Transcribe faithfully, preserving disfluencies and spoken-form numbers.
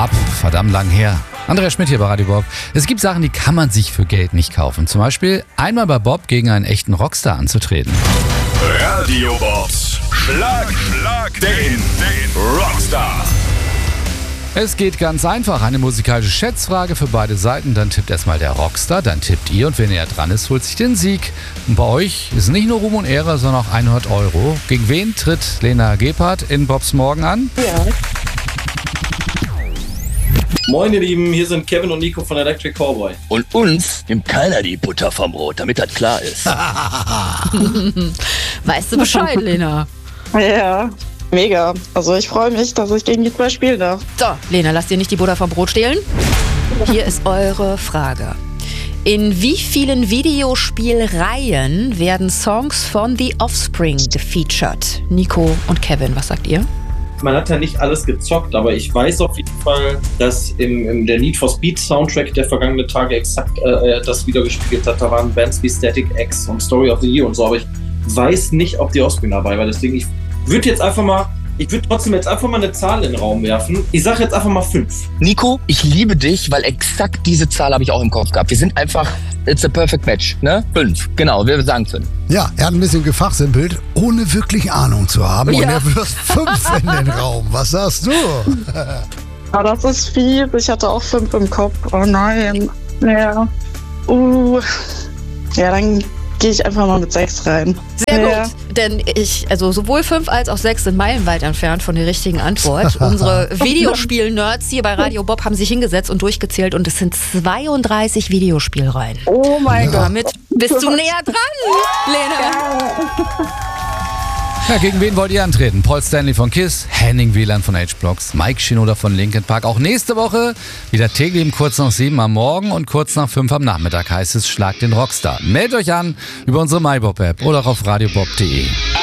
ab, verdammt lang her. Andreas Schmidt hier bei Radio Bob. Es gibt Sachen, die kann man sich für Geld nicht kaufen. Zum Beispiel einmal bei Bob gegen einen echten Rockstar anzutreten. Radio Bobs Schlag, Schlag den, den Rockstar. Es geht ganz einfach. Eine musikalische Schätzfrage für beide Seiten. Dann tippt erstmal der Rockstar, dann tippt ihr und wer näher dran ist, holt sich den Sieg. Und bei euch ist nicht nur Ruhm und Ehre, sondern auch hundert Euro. Gegen wen tritt Lena Gebhardt in Bobs Morgen an? Ja. Moin ihr Lieben, hier sind Kevin und Nico von Electric Cowboy. Und uns nimmt keiner die Butter vom Brot, damit das klar ist. Weißt du Bescheid, Lena? Ja, mega. Also ich freue mich, dass ich gegen die zwei spielen darf. So, Lena, lass dir nicht die Butter vom Brot stehlen. Hier ist eure Frage. In wie vielen Videospielreihen werden Songs von The Offspring gefeatured? Nico und Kevin, was sagt ihr? Man hat ja nicht alles gezockt, aber ich weiß auf jeden Fall, dass im, im der Need for Speed Soundtrack der vergangenen Tage exakt äh, das wieder gespielt hat. Da waren Bands wie Static X und Story of the Year und so, aber ich weiß nicht, ob die Offspring dabei war. Deswegen, ich würde jetzt einfach mal, ich würde trotzdem jetzt einfach mal eine Zahl in den Raum werfen. Ich sage jetzt einfach mal fünf. Nico, ich liebe dich, weil exakt diese Zahl habe ich auch im Kopf gehabt. Wir sind einfach, it's a perfect match, ne? Fünf, genau, wir sagen fünf. Ja, er hat ein bisschen gefachsimpelt, ohne wirklich Ahnung zu haben. Ja. Und er wirft fünf in den Raum. Was sagst du? Aber das ist fies. Ich hatte auch fünf im Kopf. Oh nein. Ja. Uh. Ja, dann gehe ich einfach mal mit sechs rein. Sehr Ja. gut, denn ich, also sowohl fünf als auch sechs sind meilenweit entfernt von der richtigen Antwort. Unsere Videospiel-Nerds hier bei Radio Bob haben sich hingesetzt und durchgezählt und es sind zweiunddreißig Videospielreihen. Oh mein Gott. Damit bist du näher dran, Lena. Ja, gegen wen wollt ihr antreten? Paul Stanley von Kiss, Henning Wieland von H-Blocks, Mike Shinoda von Linkin Park. Auch nächste Woche wieder täglich um kurz nach sieben am Morgen und kurz nach fünf am Nachmittag heißt es Schlag den Rockstar. Meldet euch an über unsere MyBob-App oder auch auf radiobob punkt de.